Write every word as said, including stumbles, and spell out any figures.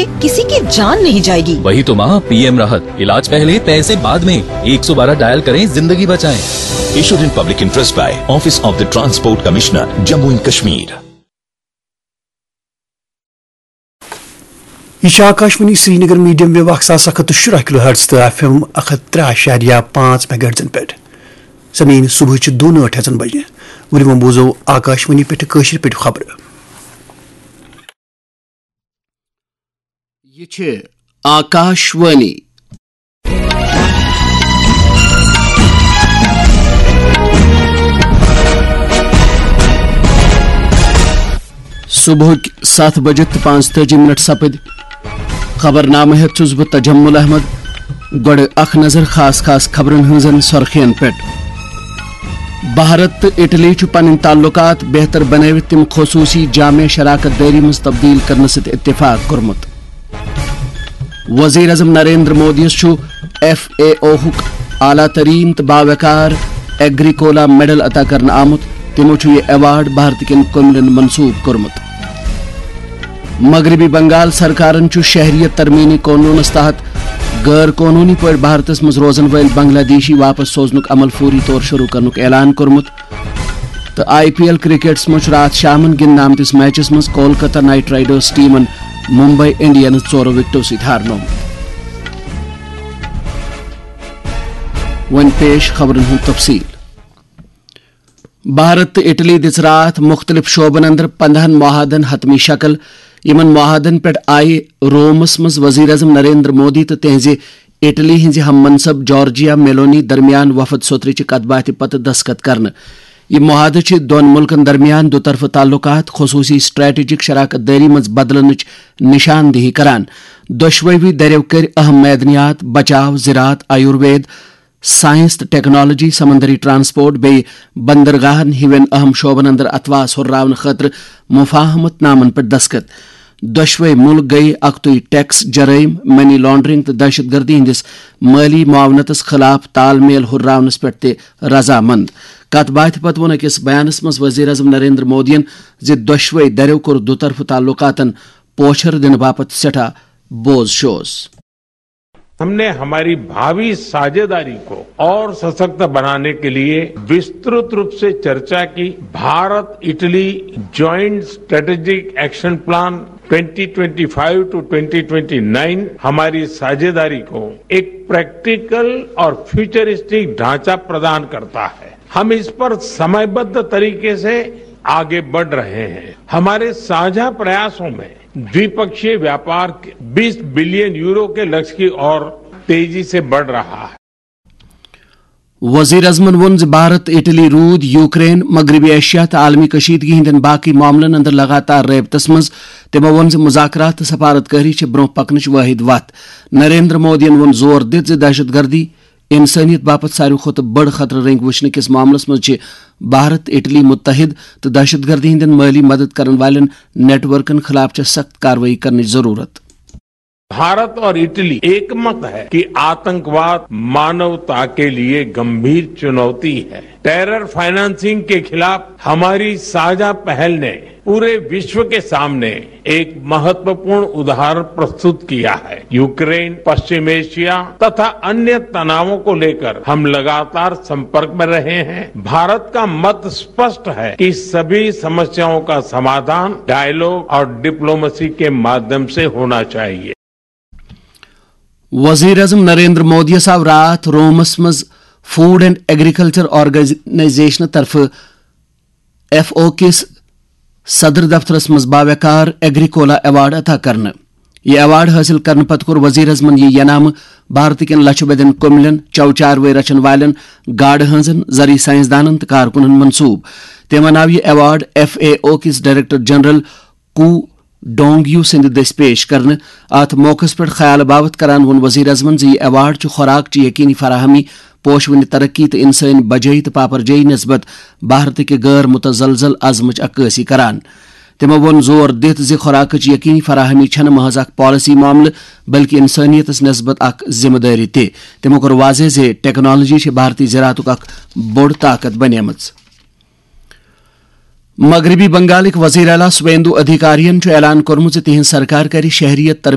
से किसी की जान नहीं जाएगी। वही तो माँ, पीएम राहत, इलाज पहले पैसे बाद में। एक सौ बारह डायल करें, जिंदगी बचाएं। Issued in public interest by Office of the Transport Commissioner, Jammu and Kashmir. یہ آکاشوانی سری نگر میڈیم ویو اکھ ساس اکھ شرہ کلو ہرٹز تو ایف ایم اکھ ترہ اشاریہ پانچ میگا ہرٹزن پہ زمین صبح دون ٲٹھ ہزن بجے ورم بوزو آکاشوانی پہ کشر پہ خبر یہ آکاشوانی صبح سات بجے پانچ تجی منٹ سپد خبر نامہ ہیت چھس بہ تجمل احمد گوڑ اخ نظر خاص خاص خبرن ہنزن سرخین پہ بھارت تو اٹلی چھ پن تعلقات بہتر بنوت تم خصوصی جامع شراکت داری مز تبدیل کرنے ست اتفاق کورمت وزیر اعظم نریندر مودی چھ ایف اے او ہک اعلیٰ ترین تو باوقار ایگریکولا میڈل عطا کرنے آمت تمو چھ یہ ایوارڈ بھارت کن کملن منسوب کورمت مغربی بنگال سرکارن چھ شہریت ترمینی قانونس تحت غیر قانونی پہ بھارتس مز روزن ول بنگلہ دیشی واپس سوزنک عمل فوری طور شروع کرنک اعلان کورمت تو آئی پی ایل کرکٹس مز رات شامن گندن آمتس میچس مز کولکتہ نائٹ رائڈرز ٹیمن ممبئی انڈینز ژورو وکٹو ست ہارنومت ون پیش خبرن ہند تفصیل بھارت تو اٹلی دس رات مختلف شعبن اندر پندہن معاہدن حتمی شکل یمن معاہدن پہ آئی رومس مز وزیر اعظم نریندر مودی تو تہذ اٹلی ہز ہم منصب جارجیا میلونی درمیان وفد سوترچہ کت باتھ پتہ دستخط کرنے یہ معاہدہ دون ملکن درمیان دو طرف تعلقات خصوصی اسٹریٹجک شراکت داری مز بدلنچ نشاندہی کران دشوئی دریو کر اہم معدنیات بچاؤ زراعت آیوروید سائنس تو ٹیکنالوجی سمندری ٹرانسپورٹ بی بندرگاہن ہیوین اہم شعبن اندر اتواس ہراؤن خاطر مفاہمت نامن پر دستخط دشوئی ملک گئی اختوی ٹیکس جرائم منی لانڈرنگ تو دہشت گردی ہندس مالی معاونتس خلاف تال میل ہراؤنس پہ تہ رضامند کت باتھ پتہ ون اکس بیانس مز وزیر اعظم نریندر مودین زِ دشوئی دریو کور دو طرف تعلقاتن پوچھر دن باپت سٹھا بوز شوز ہم نے ہماری بھاوی ساجھیداری کو اور سشکت بنانے کے لیے وسترت روپ سے چرچا کی Bharat Italy joint strategic action plan twenty twenty five to twenty twenty nine ہماری ساجھیداری کو ایک پریکٹیکل اور فیوچرسٹک ڈھانچہ پردان کرتا ہے ہم اس پر سمے بدھ طریقے سے آگے بڑھ رہے ہیں ہمارے ساجھا پریاسوں میں द्विपक्षीय व्यापार बीस बिलियन यूरो के लक्ष्य की ओर तेजी से बढ़ रहा है वजीर अजमन वोन भारत इटली रूद यूक्रेन मगरबी एशिया तो आलमी कशीदगी हंदन बाकी मामलन अंदर लगातार रेबतस मज तमो वोन मुजाकरात तो सफारतकारी ब्रोह पकनच वाहिद वत नरेंद्र मोदियन वोन जोर दित दहशत गर्दी इंसानियत बापत सारे खुद बड़ खतर रंग वुचन किस मामलस मज भारत इटली मुतहिद तो दहशत गर्दी हंदन माली मदद करने वाले नेटवर्कन खिलाफ सख्त कार्रवाई करने की जरूरत भारत और इटली एकमत है कि आतंकवाद मानवता के लिए गंभीर चुनौती है टेरर फाइनेंसिंग के खिलाफ हमारी साझा पहल ने पूरे विश्व के सामने एक महत्वपूर्ण उदाहरण प्रस्तुत किया है यूक्रेन पश्चिम एशिया तथा अन्य तनावों को लेकर हम लगातार संपर्क में रहे हैं भारत का मत स्पष्ट है कि सभी समस्याओं का समाधान डायलॉग और डिप्लोमेसी के माध्यम से होना चाहिए वजीर अजम नरेंद्र मोदी साव रात रोमस मज फूड एंड एग्रीकल्चर ऑर्गेनाइजेशन तरफ एफ ओ किस सदर दफ्तरस मज बावकार एग्रीकोला अवार्ड अता करने यह अवार्ड हासिल करने पत कोर वजीर अजमन यह यनाम भारत कन लक्ष बदन कुमलन चौचारवे रचन वालन गाड़ हंजन जरी साइंसदानन तो कारकुनन मनसूब तमन आव यह अवार्ड एफ ए ओ किस डायरेक्टर जनरल कू डोंगयू सिंध दस पेश करने अत मौकस पे ख्याल बावत करान वोन वजीर अजमन यह अवार्ड खुराक ची यकीनी फराहमी पोशवन तरक्की तो इंसानी बजई तो पापरजई नस्बत भारत के गैर मुतजलजल अजमच अक्सी करान तमो वोन जोर दित जि खुराक यकीनी फराहमी छन महज अख पॉलिसी मामल बल्कि इंसानियतस नस्बत अख जिम्मेदारी ते तमो कोर वाजे जे टेक्नोलॉजी भारतीय ज़राअतुक अख बोड़ ताकत बनेमच मगरबी बंगाल वजीर आला सुवेंदु अधिकारियन ऐलान कोर्मुत तिहंद सरकार कर शहरियत